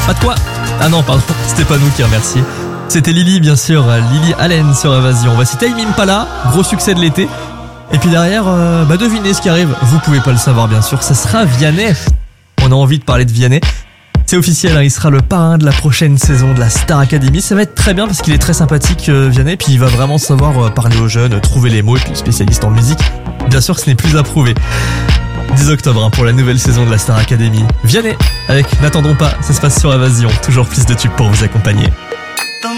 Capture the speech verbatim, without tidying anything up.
Pas de quoi. Ah non, pardon, c'était pas nous qui remerciez. C'était Lily, bien sûr, Lily Allen sur Évasion. Voici Tame Impala, gros succès de l'été. Et puis derrière, euh, bah devinez ce qui arrive. Vous pouvez pas le savoir, bien sûr, ça sera Vianney. On a envie de parler de Vianney. C'est officiel, hein, il sera le parrain de la prochaine saison de la Star Academy. Ça va être très bien parce qu'il est très sympathique, euh, Vianney, puis il va vraiment savoir euh, parler aux jeunes, euh, trouver les mots, et puis spécialiste en musique. Bien sûr, ce n'est plus à prouver. dix octobre hein, pour la nouvelle saison de la Star Academy. Vianney, avec N'attendons pas, ça se passe sur Évasion. Toujours plus de tubes pour vous accompagner.